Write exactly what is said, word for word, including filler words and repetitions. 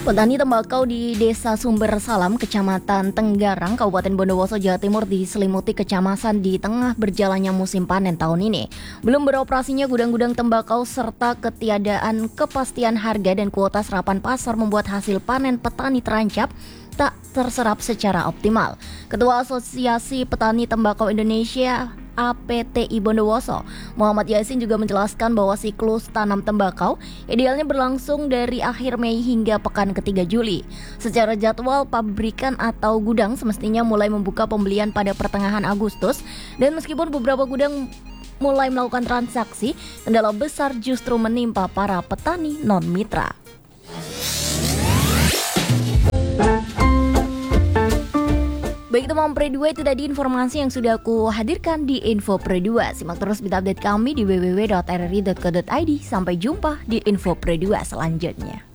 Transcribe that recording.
Petani tembakau di Desa Sumber Salam, Kecamatan Tenggarang, Kabupaten Bondowoso, Jawa Timur diselimuti kecemasan di tengah berjalannya musim panen tahun ini. Belum beroperasinya gudang-gudang tembakau serta ketiadaan kepastian harga dan kuota serapan pasar membuat hasil panen petani terancam tak terserap secara optimal. Ketua Asosiasi Petani Tembakau Indonesia A P T I Bondowoso, Muhammad Yasin, juga menjelaskan bahwa siklus tanam tembakau idealnya berlangsung dari akhir Mei hingga pekan ketiga Juli. Secara jadwal, pabrikan atau gudang semestinya mulai membuka pembelian pada pertengahan Agustus, dan meskipun beberapa gudang mulai melakukan transaksi, kendala besar justru menimpa para petani non-mitra. Baik teman Pre dua, itu tadi informasi yang sudah aku hadirkan di Info Pre dua. Simak terus berita update kami di w w w dot r r i dot co dot i d. Sampai jumpa di Info Pre dua selanjutnya.